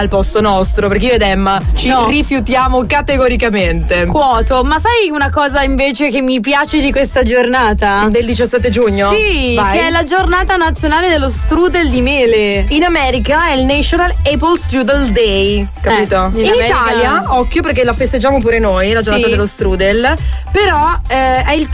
al posto nostro, perché io ed Emma ci rifiutiamo categoricamente. Quoto, ma sai una cosa invece che mi piace di questa giornata? Del 17 giugno? Sì, vai. che è la giornata nazionale dello strudel di mele. In America è il National Apple Strudel Day, capito? In Italia, occhio perché la festeggiamo pure noi, la giornata dello strudel, però è il